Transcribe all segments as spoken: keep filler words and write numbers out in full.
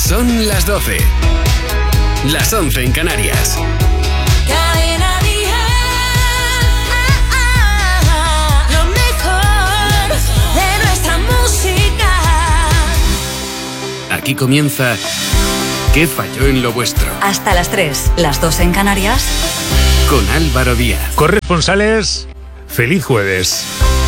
Son las doce. Las once en Canarias. Cadena Dial. Lo mejor de nuestra música. Aquí comienza ¿Qué falló en lo vuestro? Hasta las tres, las dos en Canarias. Con Álvaro Díaz. Corresponsales, feliz jueves.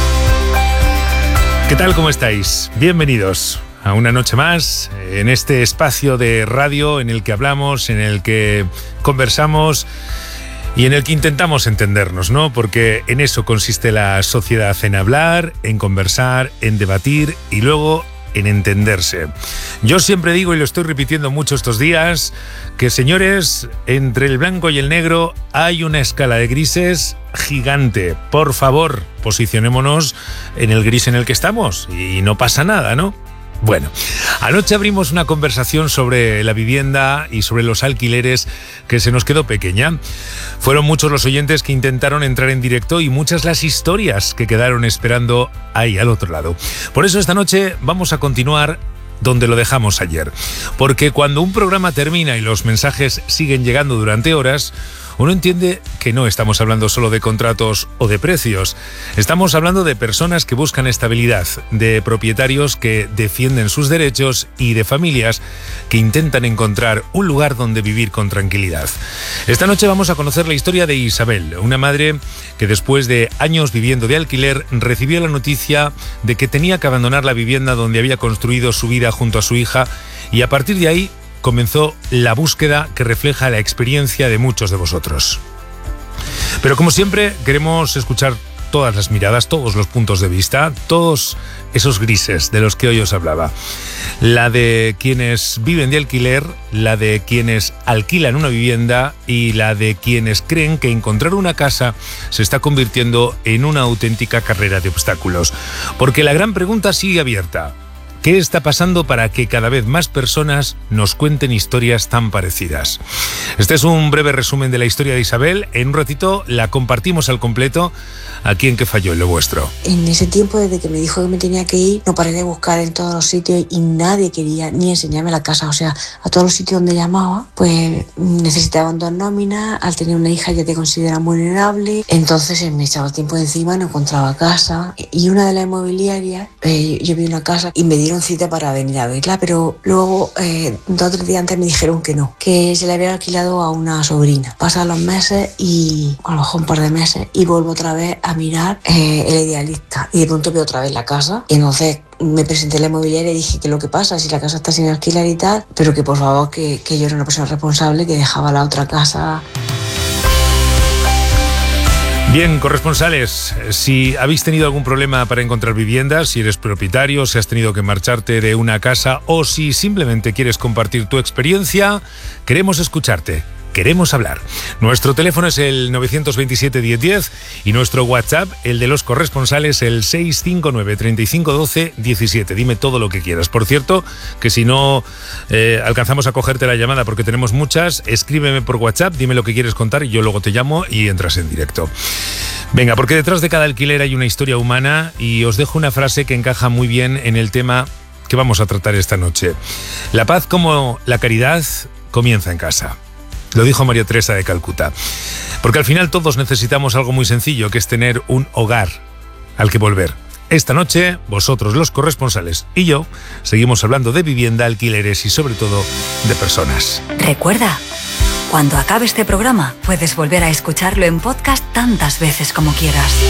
¿Qué tal? ¿Cómo estáis? Bienvenidos a una noche más en este espacio de radio en el que hablamos, en el que conversamos y en el que intentamos entendernos, ¿no? Porque en eso consiste la sociedad, en hablar, en conversar, en debatir y luego en entenderse. Yo siempre digo, y lo estoy repitiendo mucho estos días, que señores, entre el blanco y el negro hay una escala de grises gigante. Por favor, posicionémonos en el gris en el que estamos y no pasa nada, ¿no? Bueno, anoche abrimos una conversación sobre la vivienda y sobre los alquileres que se nos quedó pequeña. Fueron muchos los oyentes que intentaron entrar en directo y muchas las historias que quedaron esperando ahí al otro lado. Por eso esta noche vamos a continuar donde lo dejamos ayer. Porque cuando un programa termina y los mensajes siguen llegando durante horas, uno entiende que no estamos hablando solo de contratos o de precios. Estamos hablando de personas que buscan estabilidad, de propietarios que defienden sus derechos y de familias que intentan encontrar un lugar donde vivir con tranquilidad. Esta noche vamos a conocer la historia de Isabel, una madre que después de años viviendo de alquiler recibió la noticia de que tenía que abandonar la vivienda donde había construido su vida junto a su hija y a partir de ahí comenzó la búsqueda que refleja la experiencia de muchos de vosotros. Pero como siempre, queremos escuchar todas las miradas, todos los puntos de vista, todos esos grises de los que hoy os hablaba. La de quienes viven de alquiler, la de quienes alquilan una vivienda y la de quienes creen que encontrar una casa se está convirtiendo en una auténtica carrera de obstáculos. Porque la gran pregunta sigue abierta. ¿Qué está pasando para que cada vez más personas nos cuenten historias tan parecidas? Este es un breve resumen de la historia de Isabel. En un ratito la compartimos al completo aquí en ¿Qué falló en lo vuestro? En ese tiempo, desde que me dijo que me tenía que ir, no paré de buscar en todos los sitios y nadie quería ni enseñarme la casa. O sea, a todos los sitios donde llamaba, pues necesitaban dos nóminas. Al tener una hija ya te consideran vulnerable. Entonces me echaba tiempo de encima, no encontraba casa. Y una de las inmobiliarias, eh, yo vi una casa y me dieron cita para venir a verla, pero luego eh, dos o tres días antes me dijeron que no, que se le había alquilado a una sobrina. Pasan los meses y a lo mejor un par de meses y vuelvo otra vez a mirar eh, el idealista y de pronto veo otra vez la casa y entonces me presenté a la inmobiliaria y dije que lo que pasa, si la casa está sin alquilar y tal, pero que por favor que, que yo era una persona responsable, que dejaba la otra casa. Bien, corresponsales, si habéis tenido algún problema para encontrar viviendas, si eres propietario, si has tenido que marcharte de una casa o si simplemente quieres compartir tu experiencia, queremos escucharte. Queremos hablar. Nuestro teléfono es el nueve dos siete, diez diez y nuestro WhatsApp, el de los corresponsales, el seis cinco nueve, treinta y cinco, doce, diecisiete. Dime todo lo que quieras. Por cierto, que si no eh, alcanzamos a cogerte la llamada porque tenemos muchas, escríbeme por WhatsApp, dime lo que quieres contar y yo luego te llamo y entras en directo. Venga, porque detrás de cada alquiler hay una historia humana y os dejo una frase que encaja muy bien en el tema que vamos a tratar esta noche. La paz como la caridad comienza en casa. Lo dijo María Teresa de Calcuta. Porque al final todos necesitamos algo muy sencillo, que es tener un hogar al que volver. Esta noche, vosotros los corresponsales y yo seguimos hablando de vivienda, alquileres y sobre todo de personas. Recuerda, cuando acabe este programa puedes volver a escucharlo en podcast tantas veces como quieras.